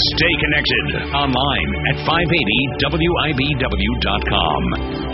Stay connected online at 580WIBW.com.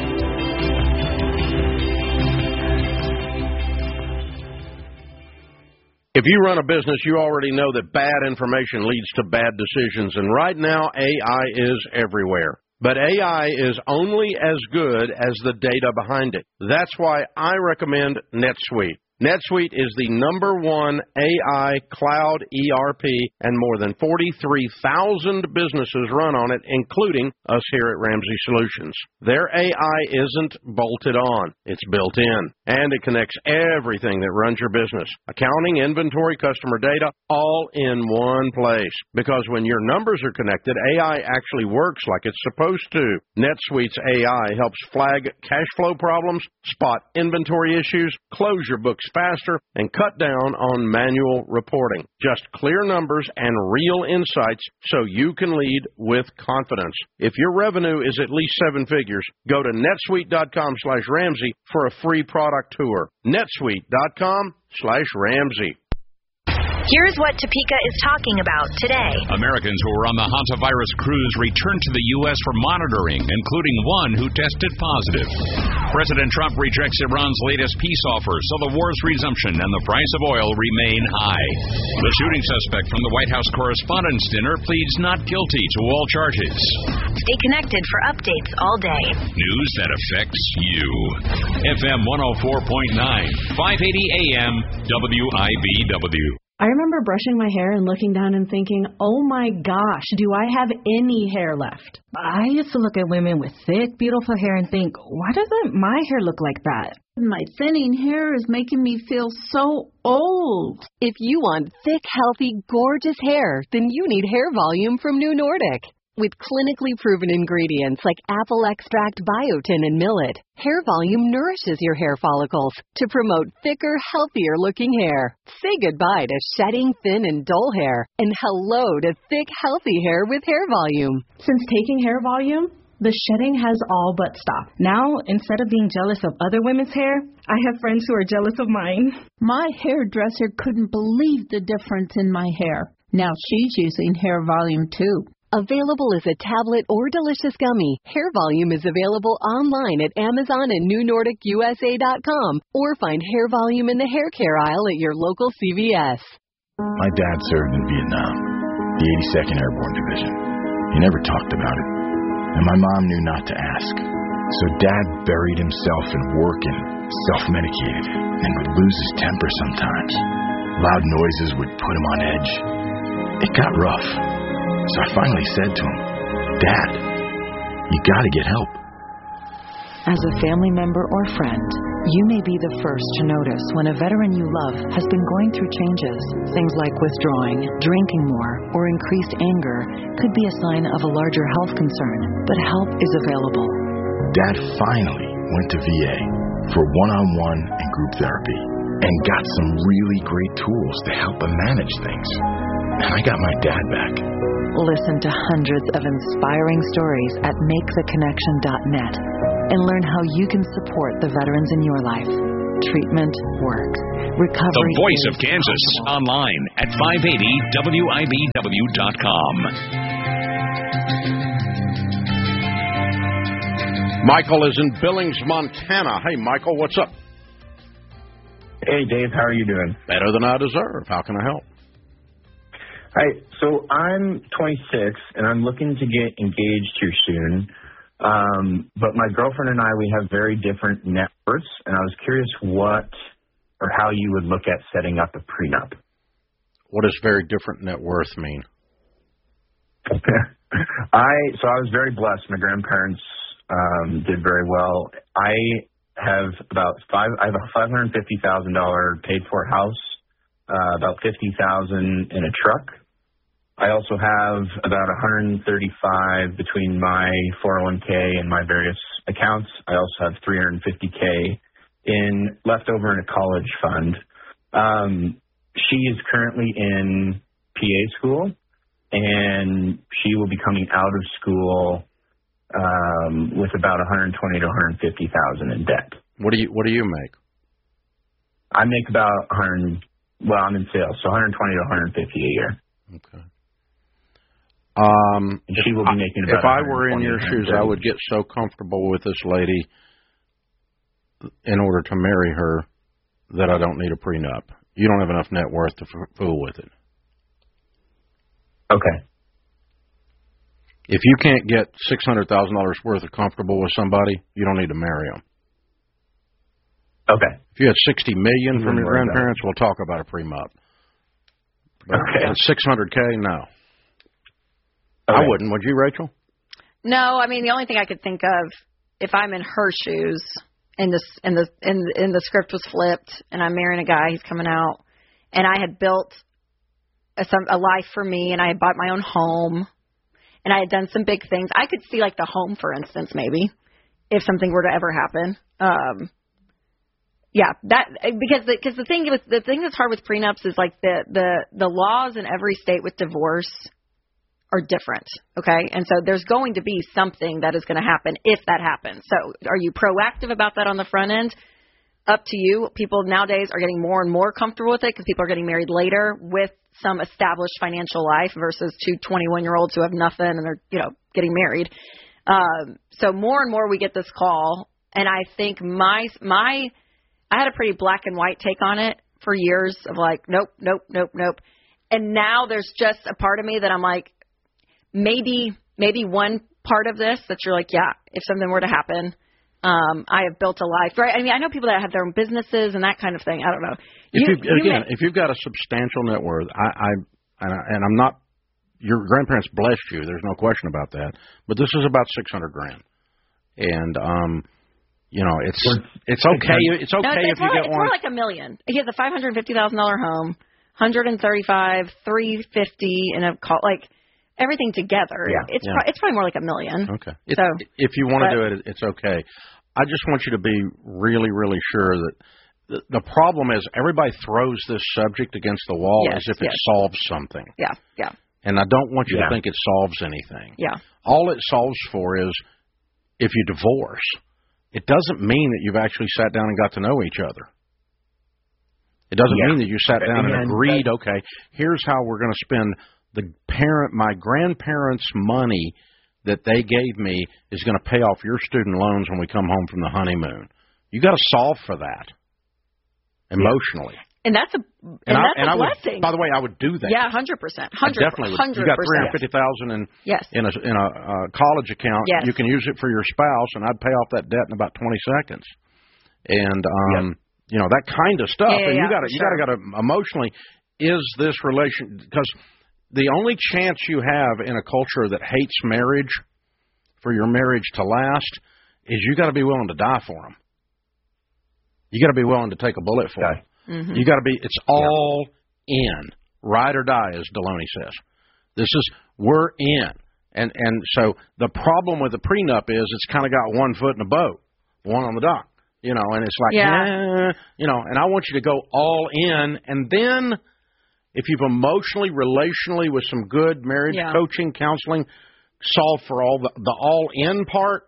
If you run a business, you already know that bad information leads to bad decisions, and right now AI is everywhere. But AI is only as good as the data behind it. That's why I recommend NetSuite. NetSuite is the #1 AI cloud ERP, and more than 43,000 businesses run on it, including us here at Ramsey Solutions. Their AI isn't bolted on. It's built in, and it connects everything that runs your business. Accounting, inventory, customer data, all in one place. Because when your numbers are connected, AI actually works like it's supposed to. NetSuite's AI helps flag cash flow problems, spot inventory issues, close your books faster, and cut down on manual reporting. Just clear numbers and real insights so you can lead with confidence. If your revenue is at least 7 figures, go to netsuite.com/Ramsey for a free product tour. netsuite.com/Ramsey. Here's what Topeka is talking about today. Americans who were on the Hantavirus cruise returned to the U.S. for monitoring, including one who tested positive. President Trump rejects Iran's latest peace offer, so the war's resumption and the price of oil remain high. The shooting suspect from the White House Correspondents' Dinner pleads not guilty to all charges. Stay connected for updates all day. News that affects you. FM 104.9, 580 AM, WIBW. I remember brushing my hair and looking down and thinking, oh my gosh, do I have any hair left? I used to look at women with thick, beautiful hair and think, why doesn't my hair look like that? My thinning hair is making me feel so old. If you want thick, healthy, gorgeous hair, then you need Hair Volume from New Nordic. With clinically proven ingredients like apple extract, biotin, and millet, Hair Volume nourishes your hair follicles to promote thicker, healthier-looking hair. Say goodbye to shedding, thin, and dull hair, and hello to thick, healthy hair with Hair Volume. Since taking Hair Volume, the shedding has all but stopped. Now, instead of being jealous of other women's hair, I have friends who are jealous of mine. My hairdresser couldn't believe the difference in my hair. Now she's using Hair Volume too. Available as a tablet or delicious gummy, Hair Volume is available online at Amazon and NewNordicUSA.com, or find Hair Volume in the hair care aisle at your local CVS. My dad served in Vietnam, the 82nd Airborne Division. He never talked about it, and my mom knew not to ask. So Dad buried himself in work and self-medicated, and would lose his temper sometimes. Loud noises would put him on edge. It got rough. So I finally said to him, Dad, you gotta get help. As a family member or friend, you may be the first to notice when a veteran you love has been going through changes. Things like withdrawing, drinking more, or increased anger could be a sign of a larger health concern, but help is available. Dad finally went to VA for one-on-one and group therapy and got some really great tools to help him manage things. And I got my dad back. Listen to hundreds of inspiring stories at MakeTheConnection.net and learn how you can support the veterans in your life. Treatment works. Recovery. The Voice of Kansas, online at 580WIBW.com. Michael is in Billings, Montana. Hey, Michael, what's up? Hey, Dave, how are you doing? Better than I deserve. How can I help? Hi, so I'm 26, and I'm looking to get engaged here soon. But my girlfriend and I, we have very different net worths, and I was curious what or how you would look at setting up a prenup. What does very different net worth mean? I was very blessed. My grandparents did very well. I have a $550,000 paid for house, about $50,000 in a truck. I also have about $135 between my 401k and my various accounts. I also have $350K left over in a college fund. She is currently in PA school, and she will be coming out of school with about $120,000 to $150,000 in debt. What do you make? I make about $100. Well, I'm in sales, so $120,000 to $150,000 a year. Okay. And she will be making about if I were in your shoes, I 120, would get so comfortable with this lady in order to marry her that I don't need a prenup. You don't have enough net worth to fool with it. Okay. If you can't get $600,000 worth of comfortable with somebody, you don't need to marry them. Okay. If you had $60 million from your grandparents, we'll talk about a prenup. Okay. $600K, no. Okay. I wouldn't. Would you, Rachel? No, I mean the only thing I could think of, if I'm in her shoes, and the script was flipped, and I'm marrying a guy, he's coming out, and I had built a life for me, and I had bought my own home, and I had done some big things. I could see like the home, for instance, maybe if something were to ever happen. Yeah, that because the thing that's hard with prenups is like the laws in every state with divorce are different, okay? And so there's going to be something that is going to happen if that happens. So are you proactive about that on the front end? Up to you. People nowadays are getting more and more comfortable with it because people are getting married later with some established financial life versus two 21-year-olds who have nothing and they're, getting married. So more and more we get this call, and I think I had a pretty black and white take on it for years of like, nope. And now there's just a part of me that I'm like, maybe one part of this that you're like, yeah, if something were to happen, I have built a life, right? I mean, I know people that have their own businesses and that kind of thing. I don't know. If you've got a substantial net worth, and I'm not, your grandparents blessed you. There's no question about that. But this is about $600,000, and it's okay. It's okay if you get one. It's more like $1 million. He has a $550,000 home, $135,000, $350,000 in a call, like. Everything together, it's probably more like $1 million. Okay. If you want to do it, it's okay. I just want you to be really, really sure that the problem is everybody throws this subject against the wall as if it solves something. Yeah. And I don't want you to think it solves anything. Yeah. All it solves for is if you divorce, it doesn't mean that you've actually sat down and got to know each other. It doesn't mean that you sat down and agreed, okay, here's how we're going to spend my grandparents' money that they gave me is going to pay off your student loans when we come home from the honeymoon. You got to solve for that emotionally. And that's a blessing. By the way, I would do that. Yeah, 100%. I definitely would. You got $350,000 in a college account. Yes. You can use it for your spouse, and I'd pay off that debt in about 20 seconds. And that kind of stuff. And you got to emotionally, is this relation, because the only chance you have in a culture that hates marriage for your marriage to last is you got to be willing to die for them. You got to be willing to take a bullet for them. Mm-hmm. You got to be. It's all in, ride or die, as Deloney says. We're in, and so the problem with the prenup is it's kind of got one foot in the boat, one on the dock, and it's like, and I want you to go all in, and then. If you've emotionally, relationally, with some good marriage coaching, counseling, solve for all the all-in part,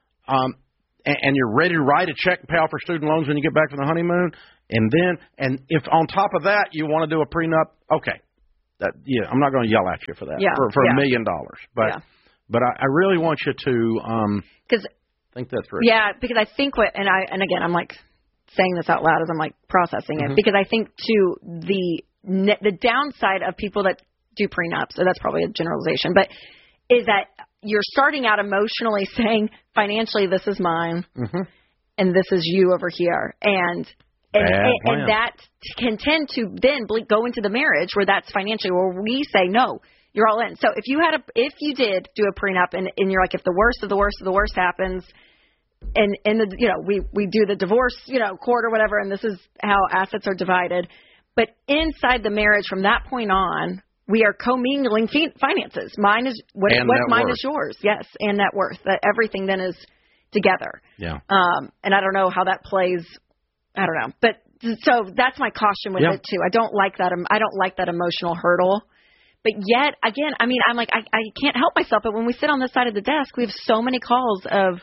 and you're ready to write a check and pay off for student loans when you get back from the honeymoon, and if on top of that you want to do a prenup, okay, I'm not going to yell at you for that for $1 million, but I really want you to think that through. Yeah, because I think and again I'm like saying this out loud as I'm like processing it, because I think too the downside of people that do prenups, so that's probably a generalization, but is that you're starting out emotionally saying financially this is mine and this is you over here, and that can tend to then go into the marriage where that's financially where we say no, you're all in. So if you did do a prenup and you're like, if the worst of the worst of the worst happens, and we do the divorce court or whatever, and this is how assets are divided. But inside the marriage, from that point on, we are commingling finances. Mine is what's mine is yours. Yes, and net worth. That everything then is together. Yeah. And I don't know how that plays. I don't know. But so that's my caution with it too. I don't like that. I don't like that emotional hurdle. But yet again, I mean, I'm like I can't help myself. But when we sit on this side of the desk, we have so many calls of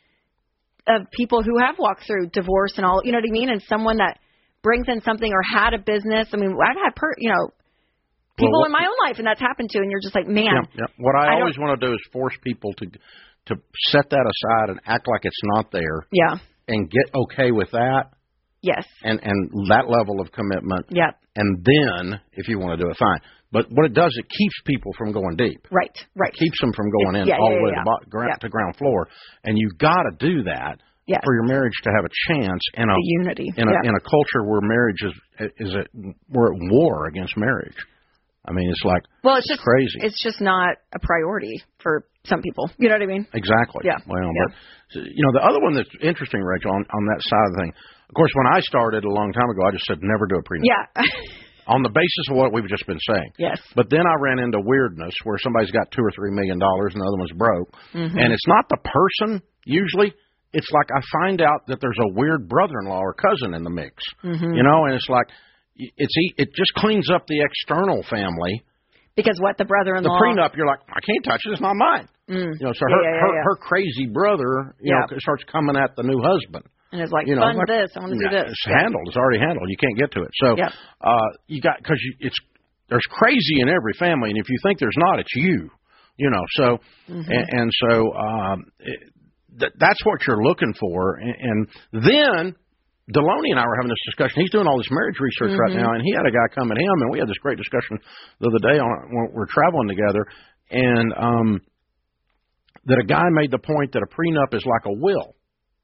people who have walked through divorce and all. You know what I mean? And someone that brings in something or had a business. I mean, I've had people in my own life, and that's happened to, and you're just like, man. Yeah. What I always want to do is force people to set that aside and act like it's not there. Yeah. And get okay with that. Yes. And that level of commitment. Yep. And then, if you want to do it, fine. But what it does, it keeps people from going deep. Right. It keeps them from going in all the way to ground floor. And you've got to do that for your marriage to have a chance in a unity in a culture where marriage we're at war against marriage. I mean, it's like it's just crazy. It's just not a priority for some people. You know what I mean? Exactly. Yeah. Well, but the other one that's interesting, Rachel, on that side of the thing. Of course, when I started a long time ago, I just said never do a prenup. Yeah. On the basis of what we've just been saying. Yes. But then I ran into weirdness where somebody's got $2 or $3 million and the other one's broke. Mm-hmm. And it's not the person, usually. It's like I find out that there's a weird brother-in-law or cousin in the mix. Mm-hmm. And it's like it just cleans up the external family. Because the brother-in-law... The prenup, you're like, I can't touch it. It's not mine. So her crazy brother starts coming at the new husband. And it's like, fund this, I want to do this. It's handled. It's already handled. You can't get to it. So there's crazy in every family, and if you think there's not, it's you. So that's what you're looking for. And then Deloney and I were having this discussion. He's doing all this marriage research right now, and he had a guy come at him, and we had this great discussion the other day when we're traveling together, and that a guy made the point that a prenup is like a will.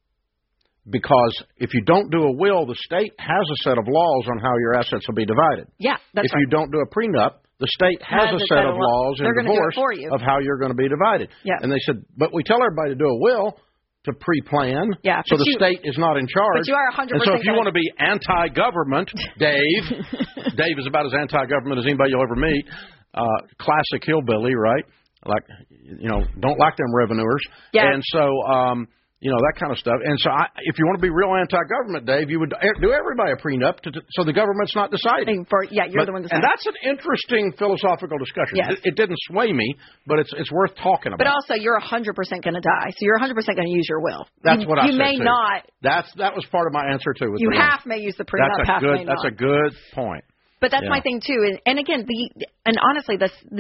Because if you don't do a will, the state has a set of laws on how your assets will be divided. Yeah, that's right. If you don't do a prenup, the state has a set of laws in divorce of how you're going to be divided. Yeah. And they said, but we tell everybody to do a will to pre-plan, so the state is not in charge. But you are 100%. And so if you want to be anti-government, Dave is about as anti-government as anybody you'll ever meet. Classic hillbilly, right? Like, don't like them revenuers. Yeah. And so... that kind of stuff. And so if you want to be real anti-government, Dave, you would do everybody a prenup so the government's not deciding. You're the one deciding. And that's an interesting philosophical discussion. Yes. It didn't sway me, but it's worth talking about. But also, you're 100% going to die, so you're 100% going to use your will. That's what I said, You may too. not. That was part of my answer, too. You half may use the prenup, half may not. That's a good point. But that's my thing, too. And again, honestly,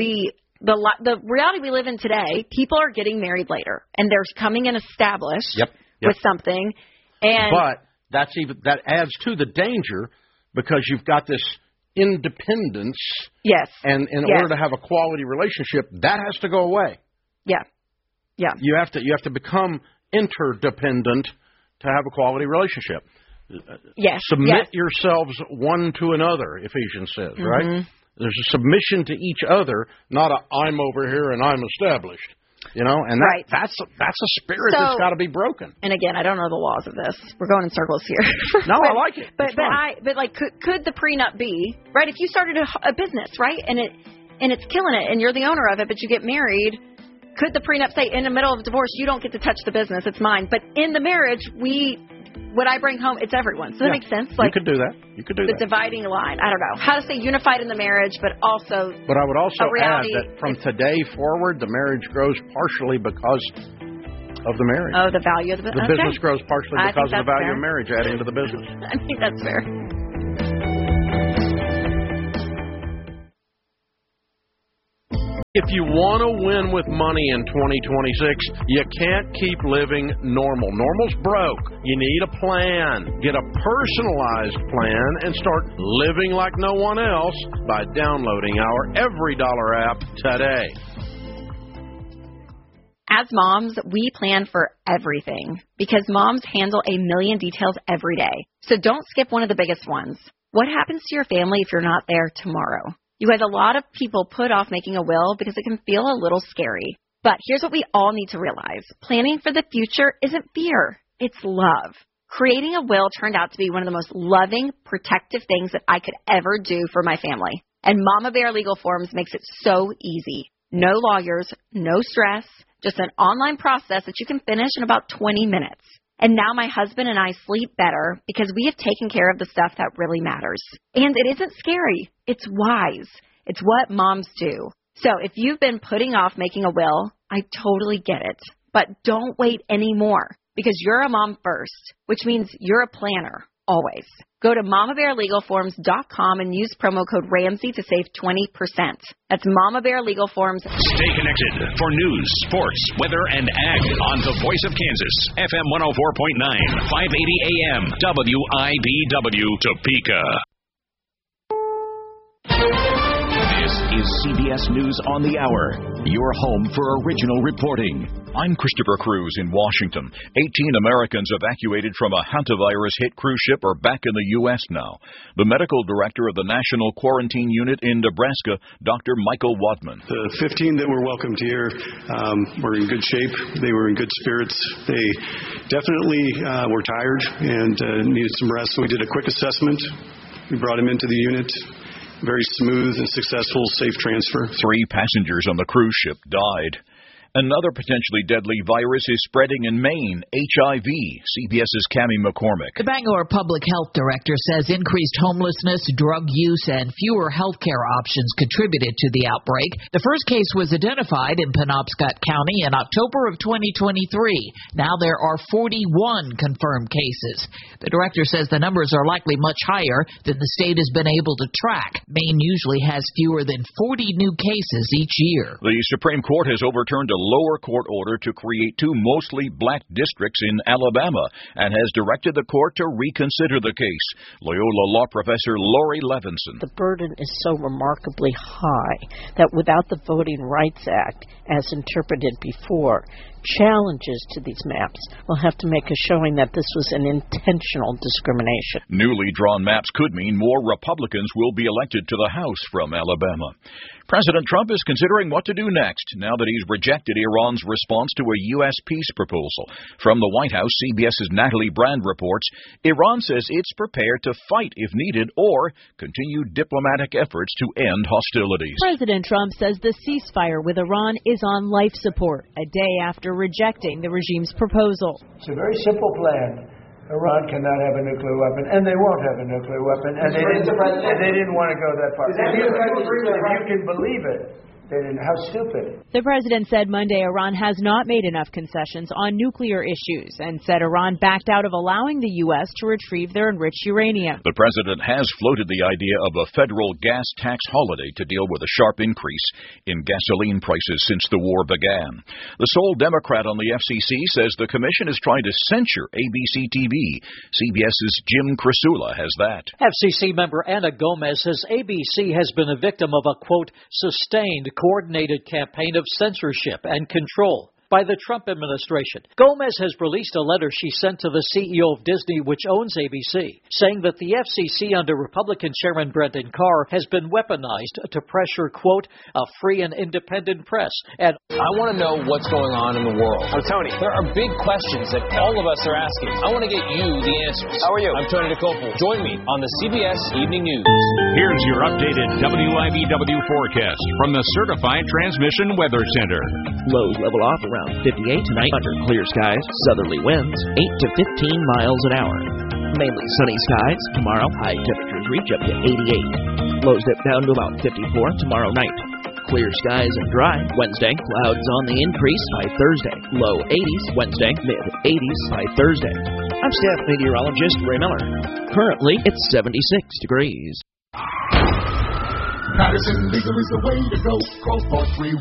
the reality we live in today, people are getting married later, and they're coming in established with something. But that adds to the danger because you've got this independence. Yes. And in order to have a quality relationship, that has to go away. Yeah. Yeah. You have to become interdependent to have a quality relationship. Yes. Submit yourselves one to another, Ephesians says, right? There's a submission to each other, not I'm over here and I'm established. And that's a spirit that's got to be broken. And again, I don't know the laws of this. We're going in circles here. No, I like it. But could the prenup be right if you started a business, right, and it's killing it, and you're the owner of it, but you get married? Could the prenup say in the middle of divorce you don't get to touch the business, it's mine, but in the marriage what I bring home, it's everyone's. Does that make sense? You could do that. The dividing line. I don't know. How to say unified in the marriage, but also... But I would also add that from today forward, the marriage grows partially because of the marriage. Oh, the value of the business. The business grows partially because of the value of marriage adding to the business. I think that's fair. If you want to win with money in 2026, you can't keep living normal. Normal's broke. You need a plan. Get a personalized plan and start living like no one else by downloading our Every Dollar app today. As moms, we plan for everything because moms handle a million details every day. So don't skip one of the biggest ones. What happens to your family if you're not there tomorrow? You guys, a lot of people put off making a will because it can feel a little scary. But here's what we all need to realize. Planning for the future isn't fear. It's love. Creating a will turned out to be one of the most loving, protective things that I could ever do for my family. And Mama Bear Legal Forms makes it so easy. No lawyers, no stress, just an online process that you can finish in about 20 minutes. And now my husband and I sleep better because we have taken care of the stuff that really matters. And it isn't scary. It's wise. It's what moms do. So if you've been putting off making a will, I totally get it. But don't wait anymore because you're a mom first, which means you're a planner. always. Go to MamaBearLegalForms.com and use promo code Ramsey to save 20%. That's Mama Bear Legal Forms. Stay connected for news, sports, weather, and ag on the Voice of Kansas, FM 104.9, 580 AM, WIBW, Topeka. This is CBS News on the Hour, your home for original reporting. I'm Christopher Cruz in Washington. 18 Americans evacuated from a hantavirus-hit cruise ship are back in the U.S. now. The medical director of the National Quarantine Unit in Nebraska, Dr. Michael Wadman. The 15 that were welcomed here were in good shape. They were in good spirits. They definitely were tired and needed some rest, so we did a quick assessment. We brought them into the unit. Very smooth and successful, safe transfer. 3 passengers on the cruise ship died. Another potentially deadly virus is spreading in Maine, HIV. CBS's Cammie McCormick. The Bangor Public Health Director says increased homelessness, drug use, and fewer health care options contributed to the outbreak. The first case was identified in Penobscot County in October of 2023. Now there are 41 confirmed cases. The director says the numbers are likely much higher than the state has been able to track. Maine usually has fewer than 40 new cases each year. The Supreme Court has overturned a lower court order to create 2 mostly black districts in Alabama and has directed the court to reconsider the case. Loyola law professor Lori Levinson. The burden is so remarkably high that without the Voting Rights Act, as interpreted before, challenges to these maps will have to make a showing that this was an intentional discrimination. Newly drawn maps could mean more Republicans will be elected to the House from Alabama. President Trump is considering what to do next now that he's rejected Iran's response to a U.S. peace proposal. From the White House, CBS's Natalie Brand reports, Iran says it's prepared to fight if needed or continue diplomatic efforts to end hostilities. President Trump says the ceasefire with Iran is on life support, a day after rejecting the regime's proposal. It's a very simple plan. Iran cannot have a nuclear weapon, and they won't have a nuclear weapon, and they didn't want to go that far. If you can believe it, how stupid. The president said Monday Iran has not made enough concessions on nuclear issues and said Iran backed out of allowing the U.S. to retrieve their enriched uranium. The president has floated the idea of a federal gas tax holiday to deal with a sharp increase in gasoline prices since the war began. The sole Democrat on the FCC says the commission is trying to censure ABC TV. CBS's Jim Krasula has that. FCC member Ana Gomez says ABC has been a victim of a, quote, sustained coordinated campaign of censorship and control by the Trump administration. Gomez has released a letter she sent to the CEO of Disney, which owns ABC, saying that the FCC under Republican Chairman Brendan Carr has been weaponized to pressure, quote, a free and independent press. And I want to know what's going on in the world. I'm Tony. There are big questions that all of us are asking. I want to get you the answers. How are you? I'm Tony DeCopel. Join me on the CBS Evening News. Here's your updated WIBW forecast from the Certified Transmission Weather Center. Lows level off around 58 tonight under clear skies, southerly winds 8 to 15 miles an hour. Mainly sunny skies tomorrow, high temperatures reach up to 88. Lows dip down to about 54 tomorrow night. Clear skies and dry Wednesday, clouds on the increase by Thursday. Low 80s Wednesday, mid 80s by Thursday. I'm staff meteorologist Ray Miller. Currently, it's 76 degrees. Patterson Legal is the way to go. Call 431